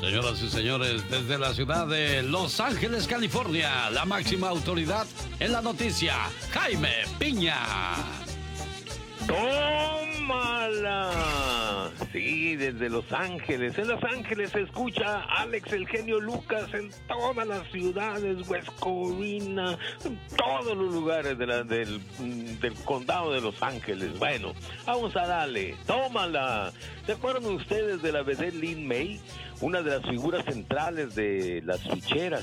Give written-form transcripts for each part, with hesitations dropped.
Señoras y señores, desde la ciudad de Los Ángeles, California, la máxima autoridad en la noticia, Jaime Piña. ¡Tómala! Sí, desde Los Ángeles. En Los Ángeles se escucha Alex el genio Lucas en todas las ciudades, West Covina, en todos los lugares del condado de Los Ángeles. Bueno, vamos a darle. ¡Tómala! ¿Se acuerdan ustedes de la vedette Lin May? Una de las figuras centrales de las ficheras.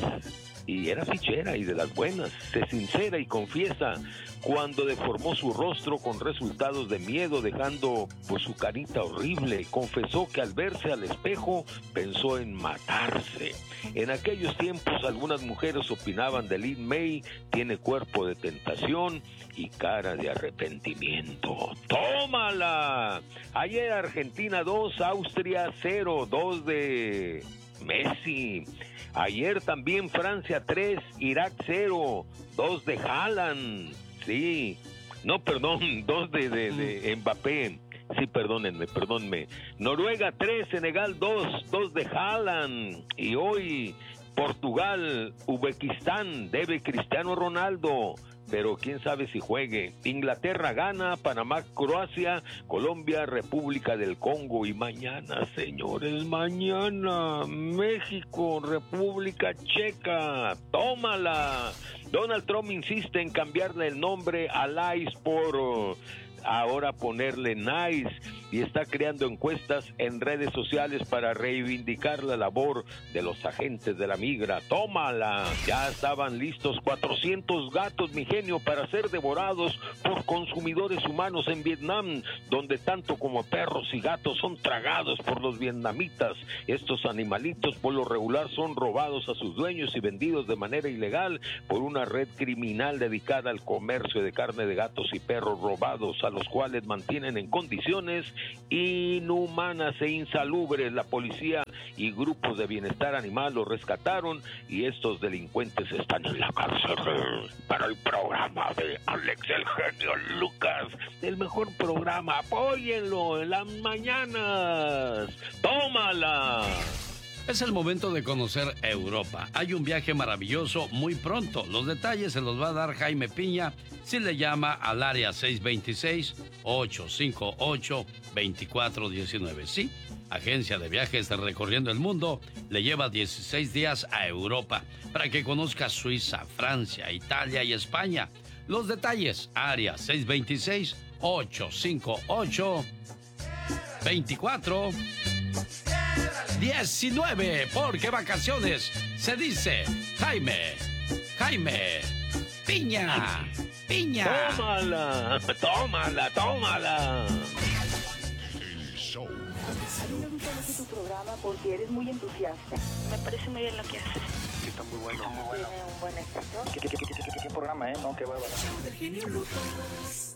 Y era fichera y de las buenas. Se sincera y confiesa cuando deformó su rostro con resultados de miedo, dejando pues su carita horrible. Confesó que al verse al espejo pensó en matarse. En aquellos tiempos algunas mujeres opinaban de Lin May: tiene cuerpo de tentación y cara de arrepentimiento. ¡Tómala! Ayer Argentina 2, Austria 0, 2 de Messi. Ayer también Francia 3, Irak 0, 2 de Haaland. Sí, no, perdón, 2 de Mbappé. Sí, perdónenme. Noruega 3, Senegal 2, 2 de Haaland. Y hoy Portugal, Uzbekistán, debe Cristiano Ronaldo, pero quién sabe si juegue. Inglaterra gana, Panamá, Croacia, Colombia, República del Congo. Y mañana, señores, mañana, México, República Checa. ¡Tómala! Donald Trump insiste en cambiarle el nombre a Lice por ahora ponerle Nice, y está creando encuestas en redes sociales para reivindicar la labor de los agentes de la migra. ¡Tómala! Ya estaban listos 400 gatos, mi genio, para ser devorados por consumidores humanos en Vietnam, donde tanto como perros y gatos son tragados por los vietnamitas. Estos animalitos por lo regular son robados a sus dueños y vendidos de manera ilegal por una red criminal dedicada al comercio de carne de gatos y perros robados, a los cuales mantienen en condiciones inhumanas e insalubres. La policía y grupos de bienestar animal los rescataron y estos delincuentes están en la cárcel. Para el programa de Alex el genio Lucas, el mejor programa, apóyenlo en las mañanas. ¡Tómala! Es el momento de conocer Europa. Hay un viaje maravilloso muy pronto. Los detalles se los va a dar Jaime Piña si le llama al área 626-858-2419. Sí, agencia de viajes recorriendo el mundo le lleva 16 días a Europa para que conozca Suiza, Francia, Italia y España. Los detalles, área 626-858-2419, porque vacaciones se dice Jaime Piña. ¡Tómala! El show. A mí me gusta mucho tu programa porque eres muy entusiasta. Me parece muy bien lo que haces. Sí, está muy bueno. Tiene un buen éxito. ¿Qué programa, no? Qué bárbaro.